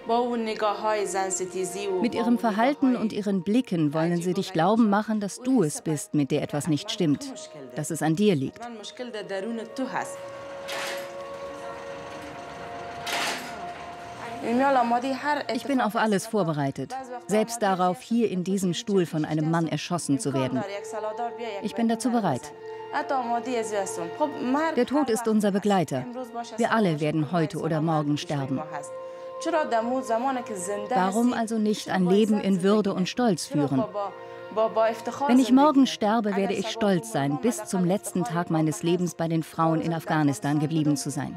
Mit ihrem Verhalten und ihren Blicken wollen sie dich glauben machen, dass du es bist, mit der etwas nicht stimmt, dass es an dir liegt. Ich bin auf alles vorbereitet, selbst darauf, hier in diesem Stuhl von einem Mann erschossen zu werden. Ich bin dazu bereit. Der Tod ist unser Begleiter. Wir alle werden heute oder morgen sterben. Warum also nicht ein Leben in Würde und Stolz führen? Wenn ich morgen sterbe, werde ich stolz sein, bis zum letzten Tag meines Lebens bei den Frauen in Afghanistan geblieben zu sein.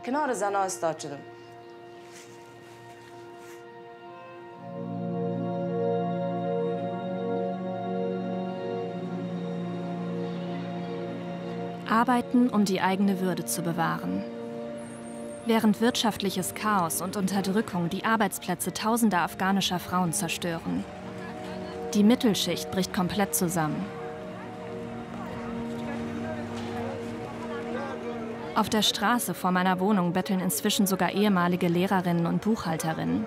Arbeiten, um die eigene Würde zu bewahren. Während wirtschaftliches Chaos und Unterdrückung die Arbeitsplätze tausender afghanischer Frauen zerstören. Die Mittelschicht bricht komplett zusammen. Auf der Straße vor meiner Wohnung betteln inzwischen sogar ehemalige Lehrerinnen und Buchhalterinnen.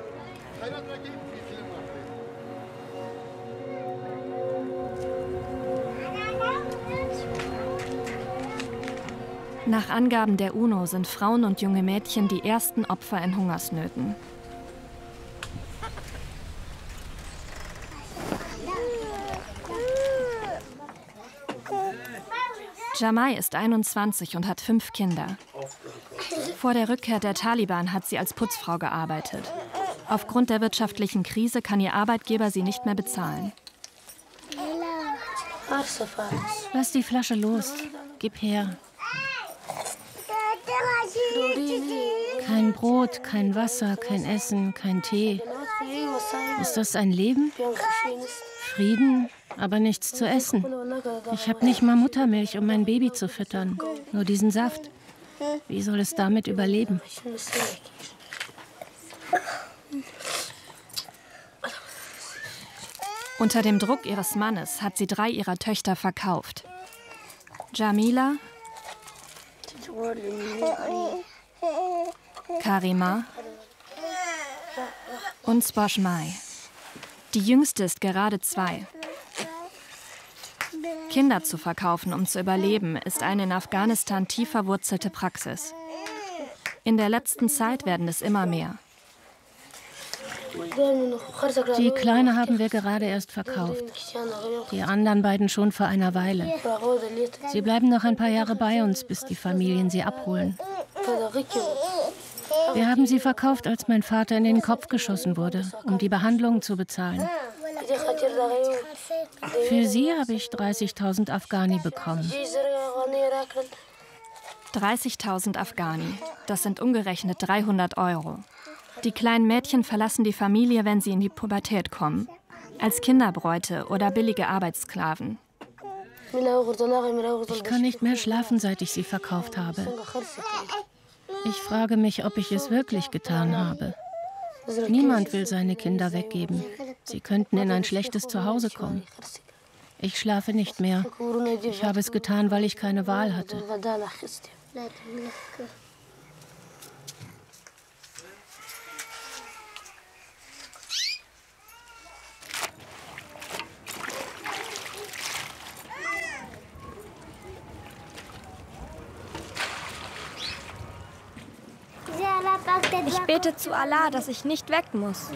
Nach Angaben der UNO sind Frauen und junge Mädchen die ersten Opfer in Hungersnöten. Jamai ist 21 und hat 5 Kinder. Vor der Rückkehr der Taliban hat sie als Putzfrau gearbeitet. Aufgrund der wirtschaftlichen Krise kann ihr Arbeitgeber sie nicht mehr bezahlen. Lass die Flasche los. Gib her. Kein Brot, kein Wasser, kein Essen, kein Tee. Ist das ein Leben? Frieden, aber nichts zu essen. Ich habe nicht mal Muttermilch, um mein Baby zu füttern. Nur diesen Saft. Wie soll es damit überleben? Unter dem Druck ihres Mannes hat sie 3 ihrer Töchter verkauft. Jamila, Karima und Sposhmai. Die jüngste ist gerade 2. Kinder zu verkaufen, um zu überleben, ist eine in Afghanistan tief verwurzelte Praxis. In der letzten Zeit werden es immer mehr. Die Kleine haben wir gerade erst verkauft. Die anderen beiden schon vor einer Weile. Sie bleiben noch ein paar Jahre bei uns, bis die Familien sie abholen. Wir haben sie verkauft, als mein Vater in den Kopf geschossen wurde, um die Behandlung zu bezahlen. Für sie habe ich 30.000 Afghani bekommen. 30.000 Afghani, das sind umgerechnet 300 €. Die kleinen Mädchen verlassen die Familie, wenn sie in die Pubertät kommen. Als Kinderbräute oder billige Arbeitssklaven. Ich kann nicht mehr schlafen, seit ich sie verkauft habe. Ich frage mich, ob ich es wirklich getan habe. Niemand will seine Kinder weggeben. Sie könnten in ein schlechtes Zuhause kommen. Ich schlafe nicht mehr. Ich habe es getan, weil ich keine Wahl hatte. Ich bete zu Allah, dass ich nicht weg muss.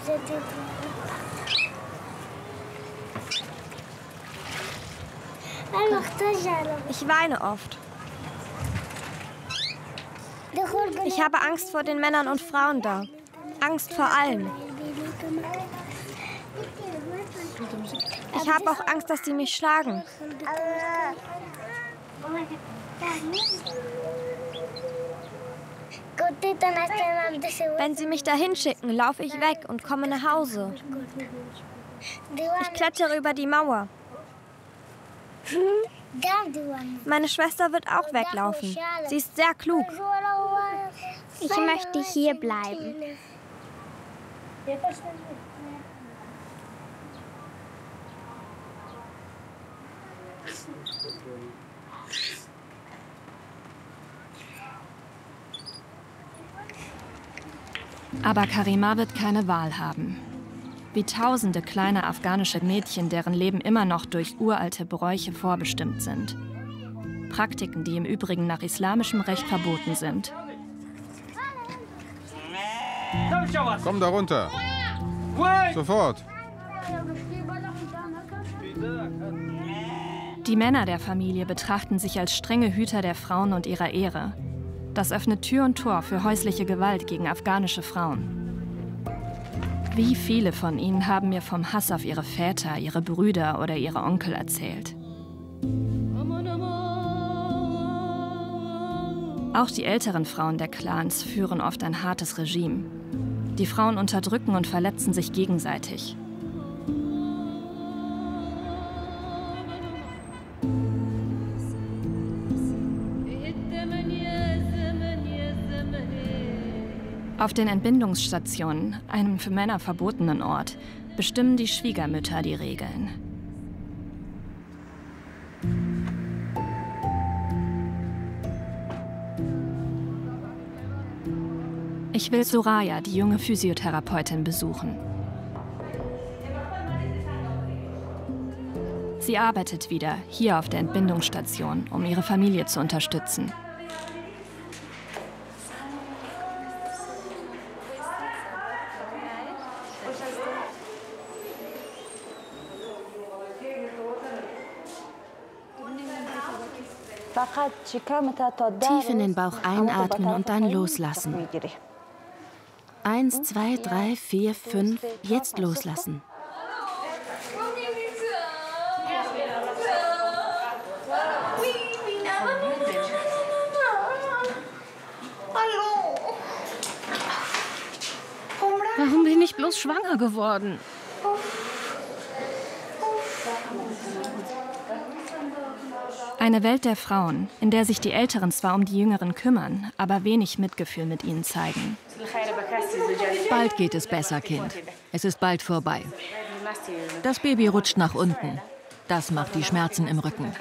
Ich weine oft. Ich habe Angst vor den Männern und Frauen da. Angst vor allem. Ich habe auch Angst, dass sie mich schlagen. Wenn sie mich dahin schicken, laufe ich weg und komme nach Hause. Ich klettere über die Mauer. Meine Schwester wird auch weglaufen. Sie ist sehr klug. Ich möchte hier bleiben. Aber Karima wird keine Wahl haben. Wie tausende kleine afghanische Mädchen, deren Leben immer noch durch uralte Bräuche vorbestimmt sind. Praktiken, die im Übrigen nach islamischem Recht verboten sind. Komm da runter. Sofort. Die Männer der Familie betrachten sich als strenge Hüter der Frauen und ihrer Ehre. Das öffnet Tür und Tor für häusliche Gewalt gegen afghanische Frauen. Wie viele von ihnen haben mir vom Hass auf ihre Väter, ihre Brüder oder ihre Onkel erzählt. Auch die älteren Frauen der Clans führen oft ein hartes Regime. Die Frauen unterdrücken und verletzen sich gegenseitig. Auf den Entbindungsstationen, einem für Männer verbotenen Ort, bestimmen die Schwiegermütter die Regeln. Ich will Soraya, die junge Physiotherapeutin, besuchen. Sie arbeitet wieder hier auf der Entbindungsstation, um ihre Familie zu unterstützen. Tief in den Bauch einatmen und dann loslassen. 1, 2, 3, 4, 5, jetzt loslassen. Warum bin ich bloß schwanger geworden? Eine Welt der Frauen, in der sich die Älteren zwar um die Jüngeren kümmern, aber wenig Mitgefühl mit ihnen zeigen. Bald geht es besser, Kind. Es ist bald vorbei. Das Baby rutscht nach unten. Das macht die Schmerzen im Rücken.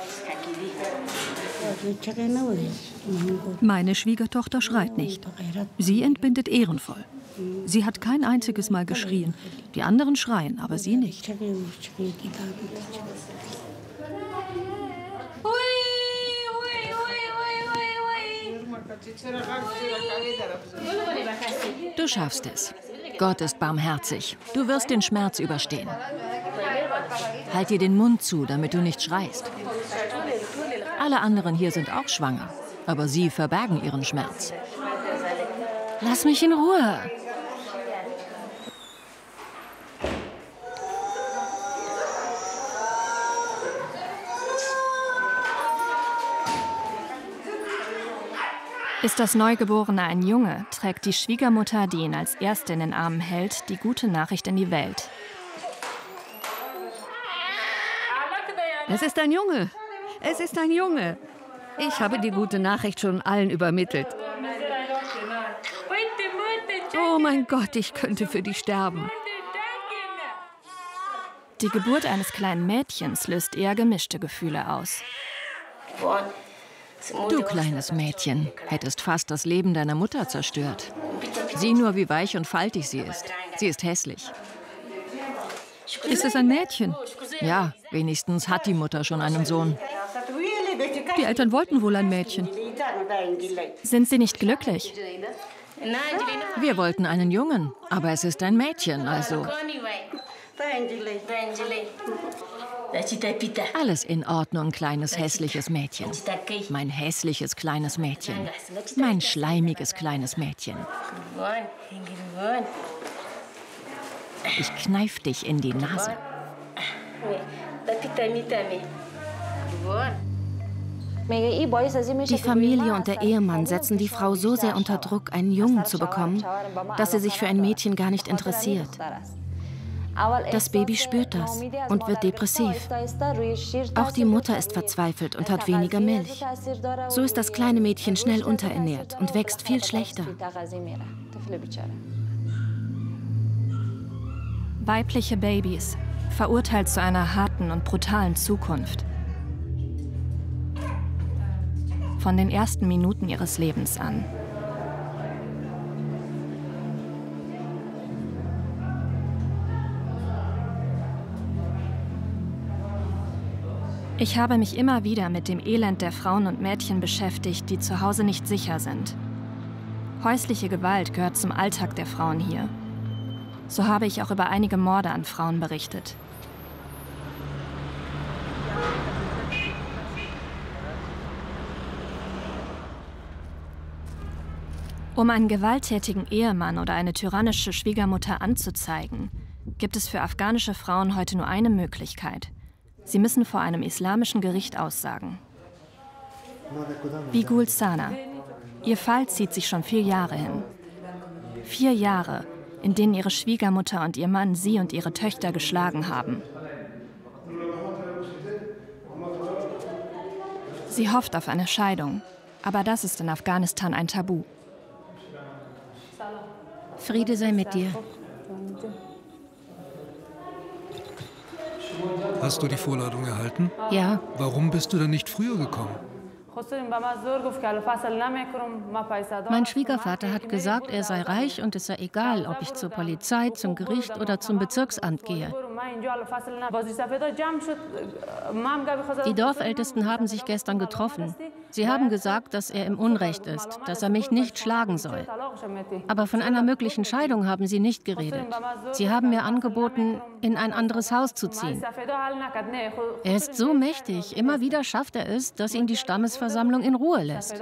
Meine Schwiegertochter schreit nicht. Sie entbindet ehrenvoll. Sie hat kein einziges Mal geschrien. Die anderen schreien, aber sie nicht. Du schaffst es. Gott ist barmherzig. Du wirst den Schmerz überstehen. Halt dir den Mund zu, damit du nicht schreist. Alle anderen hier sind auch schwanger, aber sie verbergen ihren Schmerz. Lass mich in Ruhe. Ist das Neugeborene ein Junge, trägt die Schwiegermutter, die ihn als Erste in den Armen hält, die gute Nachricht in die Welt. Es ist ein Junge. Es ist ein Junge. Ich habe die gute Nachricht schon allen übermittelt. Oh mein Gott, ich könnte für dich sterben. Die Geburt eines kleinen Mädchens löst eher gemischte Gefühle aus. Du kleines Mädchen, hättest fast das Leben deiner Mutter zerstört. Sieh nur, wie weich und faltig sie ist. Sie ist hässlich. Ist es ein Mädchen? Ja, wenigstens hat die Mutter schon einen Sohn. Die Eltern wollten wohl ein Mädchen. Sind sie nicht glücklich? Wir wollten einen Jungen, aber es ist ein Mädchen, also. Alles in Ordnung, kleines hässliches Mädchen. Mein hässliches kleines Mädchen. Mein schleimiges kleines Mädchen. Ich kneif dich in die Nase. Die Familie und der Ehemann setzen die Frau so sehr unter Druck, einen Jungen zu bekommen, dass sie sich für ein Mädchen gar nicht interessiert. Das Baby spürt das und wird depressiv. Auch die Mutter ist verzweifelt und hat weniger Milch. So ist das kleine Mädchen schnell unterernährt und wächst viel schlechter. Weibliche Babys, verurteilt zu einer harten und brutalen Zukunft. Von den ersten Minuten ihres Lebens an. Ich habe mich immer wieder mit dem Elend der Frauen und Mädchen beschäftigt, die zu Hause nicht sicher sind. Häusliche Gewalt gehört zum Alltag der Frauen hier. So habe ich auch über einige Morde an Frauen berichtet. Um einen gewalttätigen Ehemann oder eine tyrannische Schwiegermutter anzuzeigen, gibt es für afghanische Frauen heute nur eine Möglichkeit. Sie müssen vor einem islamischen Gericht aussagen. Wie Gul Sana. Ihr Fall zieht sich schon 4 Jahre hin. 4 Jahre, in denen ihre Schwiegermutter und ihr Mann sie und ihre Töchter geschlagen haben. Sie hofft auf eine Scheidung, aber das ist in Afghanistan ein Tabu. Friede sei mit dir. Hast du die Vorladung erhalten? Ja. Warum bist du denn nicht früher gekommen? Mein Schwiegervater hat gesagt, er sei reich und es sei egal, ob ich zur Polizei, zum Gericht oder zum Bezirksamt gehe. Die Dorfältesten haben sich gestern getroffen. Sie haben gesagt, dass er im Unrecht ist, dass er mich nicht schlagen soll. Aber von einer möglichen Scheidung haben sie nicht geredet. Sie haben mir angeboten, in ein anderes Haus zu ziehen. Er ist so mächtig, immer wieder schafft er es, dass ihn die Stammesversammlung in Ruhe lässt.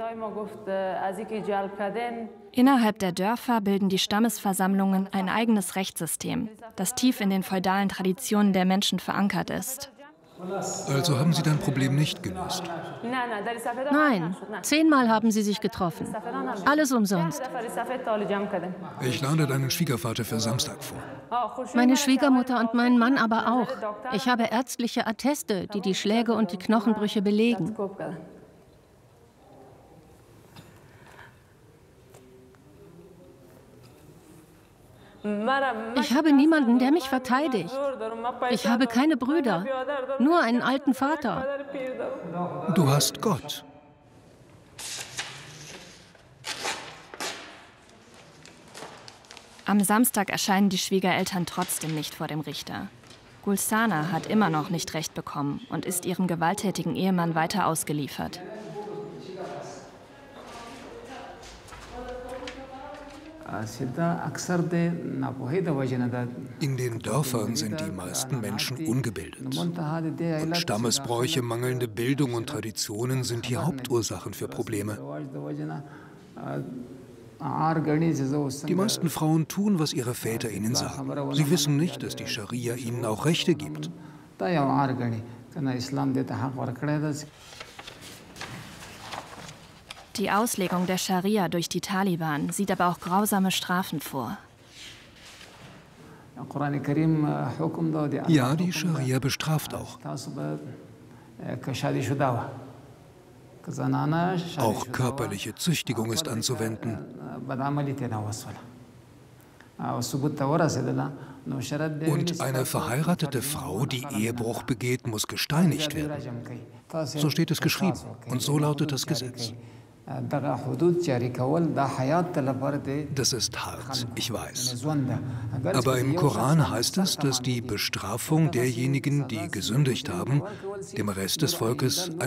Innerhalb der Dörfer bilden die Stammesversammlungen ein eigenes Rechtssystem, das tief in den feudalen Traditionen der Menschen verankert ist. Also haben Sie dein Problem nicht gelöst? Nein, 10-mal haben sie sich getroffen. Alles umsonst. Ich lade deinen Schwiegervater für Samstag vor. Meine Schwiegermutter und mein Mann aber auch. Ich habe ärztliche Atteste, die die Schläge und die Knochenbrüche belegen. Ich habe niemanden, der mich verteidigt. Ich habe keine Brüder, nur einen alten Vater. Du hast Gott. Am Samstag erscheinen die Schwiegereltern trotzdem nicht vor dem Richter. Gul Sana hat immer noch nicht Recht bekommen und ist ihrem gewalttätigen Ehemann weiter ausgeliefert. In den Dörfern sind die meisten Menschen ungebildet. Und Stammesbräuche, mangelnde Bildung und Traditionen sind die Hauptursachen für Probleme. Die meisten Frauen tun, was ihre Väter ihnen sagen. Sie wissen nicht, dass die Scharia ihnen auch Rechte gibt. Die Auslegung der Scharia durch die Taliban sieht aber auch grausame Strafen vor. Ja, die Scharia bestraft auch. Auch körperliche Züchtigung ist anzuwenden. Und eine verheiratete Frau, die Ehebruch begeht, muss gesteinigt werden. So steht es geschrieben und so lautet das Gesetz. Das ist hart, ich weiß. Aber im Koran heißt es, dass die Bestrafung derjenigen, die gesündigt haben, dem Rest des Volkes